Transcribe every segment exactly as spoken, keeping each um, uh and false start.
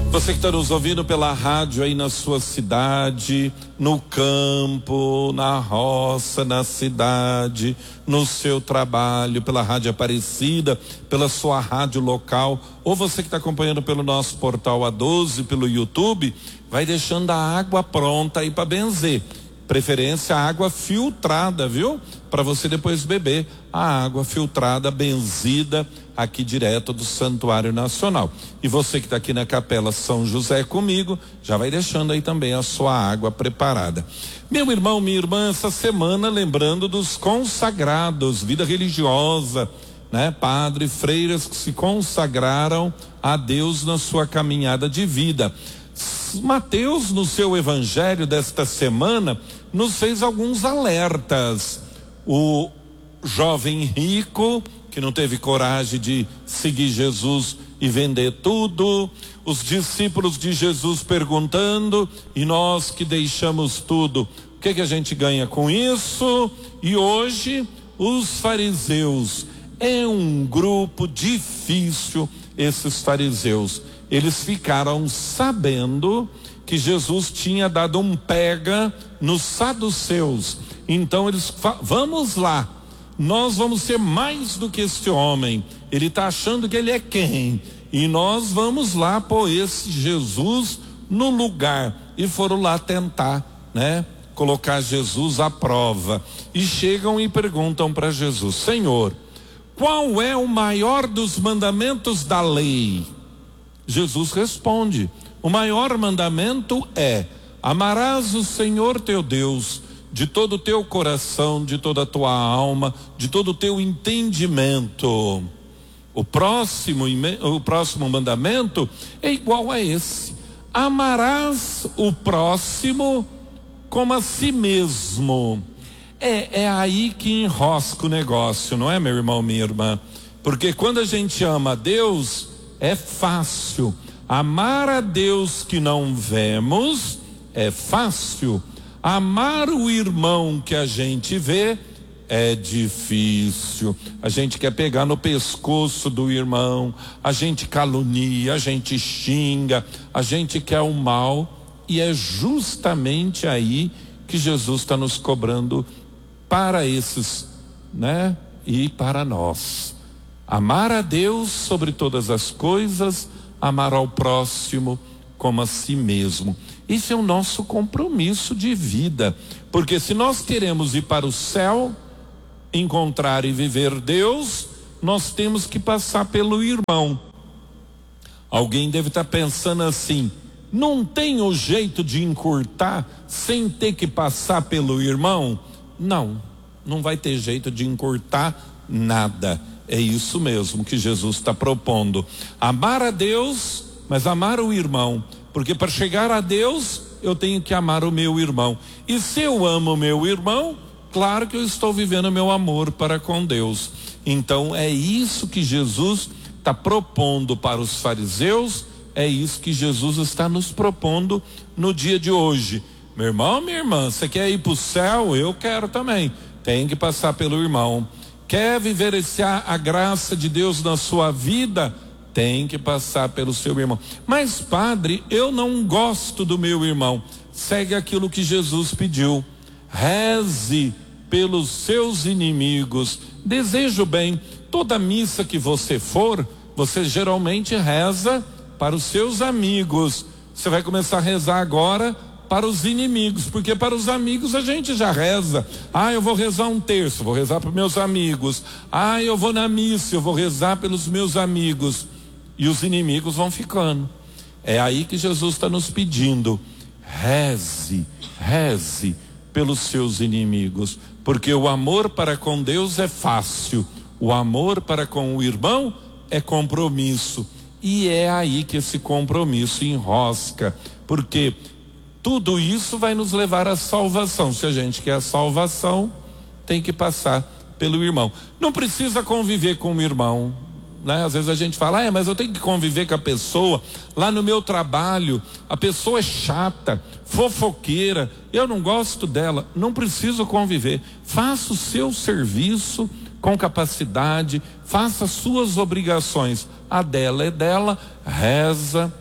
Você que está nos ouvindo pela rádio aí na sua cidade, no campo, na roça, na cidade, no seu trabalho, pela Rádio Aparecida, pela sua rádio local, ou você que está acompanhando pelo nosso portal A doze, pelo YouTube, vai deixando a água pronta aí para benzer. Preferência água filtrada, viu? Para você depois beber a água filtrada, benzida, aqui direto do Santuário Nacional. E você que está aqui na Capela São José comigo, já vai deixando aí também a sua água preparada. Meu irmão, minha irmã, essa semana lembrando dos consagrados, vida religiosa, né? Padre, freiras que se consagraram a Deus na sua caminhada de vida. Mateus, no seu evangelho desta semana, nos fez alguns alertas. O jovem rico, que não teve coragem de seguir Jesus e vender tudo, os discípulos de Jesus perguntando, e nós que deixamos tudo, o que que a gente ganha com isso? E hoje, os fariseus, é um grupo difícil, esses fariseus. Eles ficaram sabendo que Jesus tinha dado um pega nos saduceus. Então eles, vamos lá, nós vamos ser mais do que este homem. Ele está achando que ele é quem? E nós vamos lá pôr esse Jesus no lugar. E foram lá tentar, né? Colocar Jesus à prova. E chegam e perguntam para Jesus: Senhor, qual é o maior dos mandamentos da lei? Jesus responde: o maior mandamento é: amarás o Senhor teu Deus de todo o teu coração, de toda a tua alma, de todo o teu entendimento. O próximo, o próximo mandamento é igual a esse: amarás o próximo como a si mesmo. É, é aí que enrosca o negócio, não é, meu irmão, minha irmã? Porque quando a gente ama a Deus, é fácil. Amar a Deus que não vemos é fácil. Amar o irmão que a gente vê é difícil. A gente quer pegar no pescoço do irmão, a gente calunia, a gente xinga, a gente quer o mal, e é justamente aí que Jesus está nos cobrando para esses, né? E para nós. Amar a Deus sobre todas as coisas, amar ao próximo como a si mesmo. Isso é o nosso compromisso de vida, porque se nós queremos ir para o céu, encontrar e viver Deus, nós temos que passar pelo irmão. Alguém deve estar pensando assim: não tem o jeito de encurtar sem ter que passar pelo irmão? Não, não vai ter jeito de encurtar nada. É isso mesmo que Jesus está propondo: amar a Deus, mas amar o irmão, porque para chegar a Deus eu tenho que amar o meu irmão. E se eu amo o meu irmão, claro que eu estou vivendo meu amor para com Deus. Então é isso que Jesus está propondo para os fariseus, é isso que Jesus está nos propondo no dia de hoje. Meu irmão, minha irmã, você quer ir para o céu? Eu quero também. Tem que passar pelo irmão. Quer vivenciar a graça de Deus na sua vida? Tem que passar pelo seu irmão. Mas, padre, eu não gosto do meu irmão. Segue aquilo que Jesus pediu: reze pelos seus inimigos. Desejo bem. Toda missa que você for, você geralmente reza para os seus amigos. Você vai começar a rezar agora para os inimigos, porque para os amigos a gente já reza. Ah, eu vou rezar um terço, vou rezar para meus amigos. Ah, eu vou na missa, eu vou rezar pelos meus amigos. E os inimigos vão ficando. É aí que Jesus está nos pedindo: reze, reze pelos seus inimigos, porque o amor para com Deus é fácil, o amor para com o irmão é compromisso. E é aí que esse compromisso enrosca, porque tudo isso vai nos levar à salvação. Se a gente quer a salvação, tem que passar pelo irmão. Não precisa conviver com o irmão, né? Às vezes a gente fala: ah, mas eu tenho que conviver com a pessoa. Lá no meu trabalho, a pessoa é chata, fofoqueira, eu não gosto dela. Não preciso conviver. Faça o seu serviço com capacidade, faça suas obrigações. A dela é dela, reza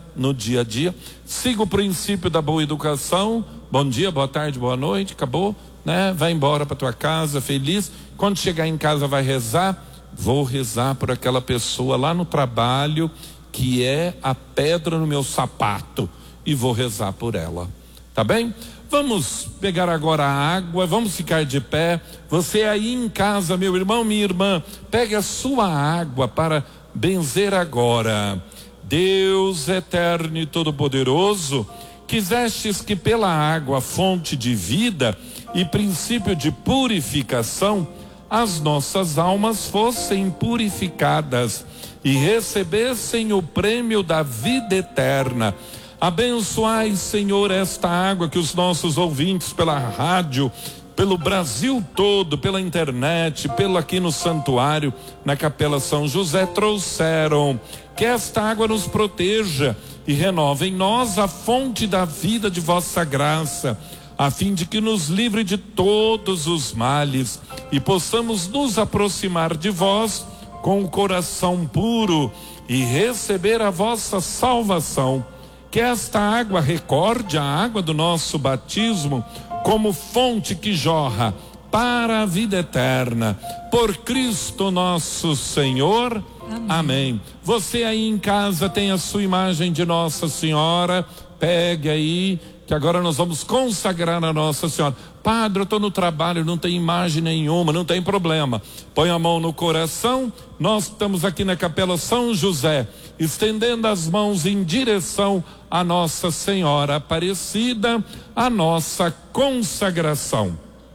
no dia a dia. Siga o princípio da boa educação. Bom dia, boa tarde, boa noite, acabou, né? Vai embora para tua casa feliz. Quando chegar em casa vai rezar. Vou rezar por aquela pessoa lá no trabalho que é a pedra no meu sapato, e vou rezar por ela, tá bem? Vamos pegar agora a água, vamos ficar de pé. Você aí em casa, meu irmão, minha irmã, pegue a sua água para benzer agora. Deus eterno e todo-poderoso, quisestes que pela água, fonte de vida e princípio de purificação, as nossas almas fossem purificadas e recebessem o prêmio da vida eterna. Abençoai, Senhor, esta água que os nossos ouvintes pela rádio, pelo Brasil todo, pela internet, pelo aqui no santuário, na Capela São José, trouxeram. Que esta água nos proteja e renove em nós a fonte da vida de vossa graça, a fim de que nos livre de todos os males e possamos nos aproximar de vós com o coração puro e receber a vossa salvação. Que esta água recorde a água do nosso batismo como fonte que jorra para a vida eterna. Por Cristo nosso Senhor. Amém. Amém. Você aí em casa tem a sua imagem de Nossa Senhora. Pegue aí, que agora nós vamos consagrar a Nossa Senhora. Padre, eu estou no trabalho, não tem imagem nenhuma, não tem problema. Põe a mão no coração. Nós estamos aqui na Capela São José, estendendo as mãos em direção a Nossa Senhora Aparecida, a nossa consagração.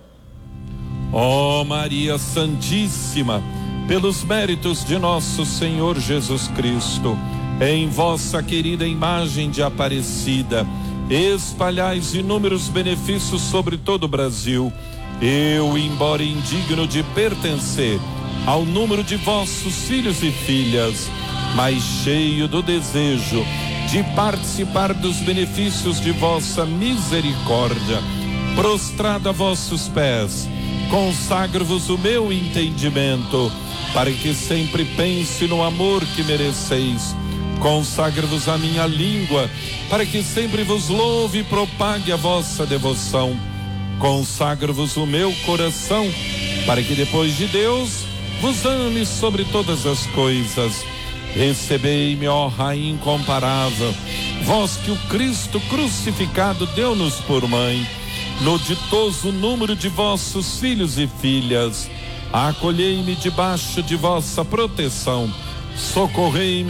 Ó Maria Santíssima, pelos méritos de nosso Senhor Jesus Cristo, em vossa querida imagem de Aparecida, espalhais inúmeros benefícios sobre todo o Brasil. Eu, embora indigno de pertencer ao número de vossos filhos e filhas, mas cheio do desejo de participar dos benefícios de vossa misericórdia, prostrado a vossos pés, consagro-vos o meu entendimento, para que sempre pense no amor que mereceis. Consagro-vos a minha língua, para que sempre vos louve e propague a vossa devoção. Consagro-vos o meu coração, para que depois de Deus vos ame sobre todas as coisas. Recebei-me, ó Rainha incomparável, vós que o Cristo crucificado deu-nos por mãe, no ditoso número de vossos filhos e filhas. Acolhei-me debaixo de vossa proteção, socorrei-me